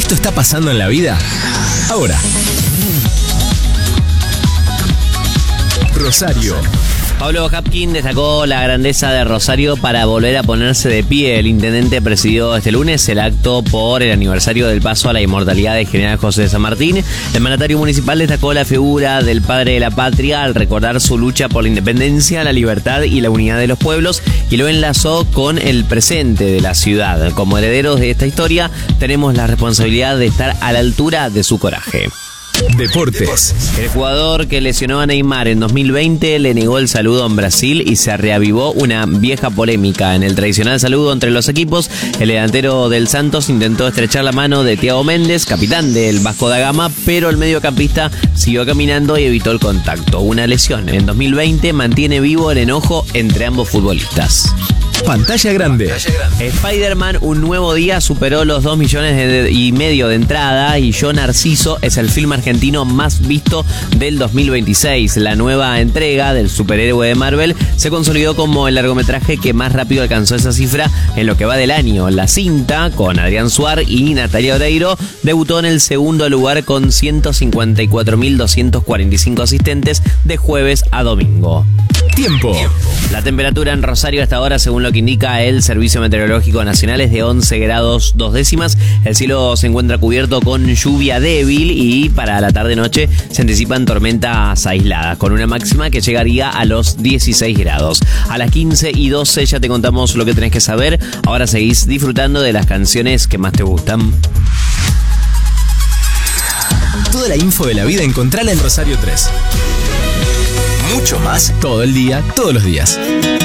Esto está pasando en la vida ahora. Rosario. Pablo Hapkin destacó la grandeza de Rosario para volver a ponerse de pie. El intendente presidió este lunes el acto por el aniversario del paso a la inmortalidad del general José de San Martín. El mandatario municipal destacó la figura del padre de la patria al recordar su lucha por la independencia, la libertad y la unidad de los pueblos, y lo enlazó con el presente de la ciudad. Como herederos de esta historia, tenemos la responsabilidad de estar a la altura de su coraje. Deportes. El jugador que lesionó a Neymar en 2020 le negó el saludo en Brasil y se reavivó una vieja polémica. En el tradicional saludo entre los equipos, el delantero del Santos intentó estrechar la mano de Thiago Méndez, capitán del Vasco da Gama, pero el mediocampista siguió caminando y evitó el contacto. Una lesión en 2020 mantiene vivo el enojo entre ambos futbolistas. Pantalla grande. Spider-Man Un Nuevo Día superó los 2,5 millones de entrada y Yo Narciso es el film argentino más visto del 2026. La nueva entrega del superhéroe de Marvel se consolidó como el largometraje que más rápido alcanzó esa cifra en lo que va del año. La cinta, con Adrián Suar y Natalia Oreiro, debutó en el segundo lugar con 154.245 asistentes de jueves a domingo. Tiempo. La temperatura en Rosario hasta ahora, según lo que indica el Servicio Meteorológico Nacional, es de 11 grados 2 décimas. El cielo se encuentra cubierto con lluvia débil y para la tarde-noche se anticipan tormentas aisladas, con una máxima que llegaría a los 16 grados. A las 15:12 ya te contamos lo que tenés que saber. Ahora seguís disfrutando de las canciones que más te gustan. Toda la info de la vida encontrala en Rosario 3. Mucho más todo el día, todos los días.